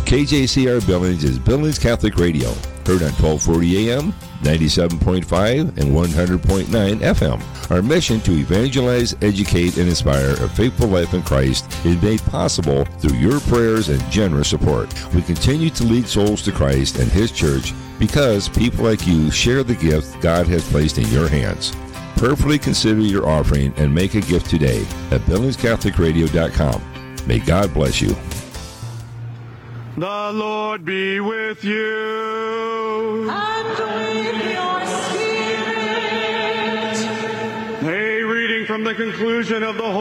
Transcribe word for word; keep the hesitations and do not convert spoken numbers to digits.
K J C R Billings is Billings Catholic Radio, heard on twelve forty A M, ninety-seven point five, and one hundred point nine F M. Our mission to evangelize, educate, and inspire a faithful life in Christ is made possible through your prayers and generous support. We continue to lead souls to Christ and His church because people like you share the gift God has placed in your hands. Prayerfully consider your offering and make a gift today at billings catholic radio dot com. May God bless you. The Lord be with you. And with your spirit. A reading from the conclusion of the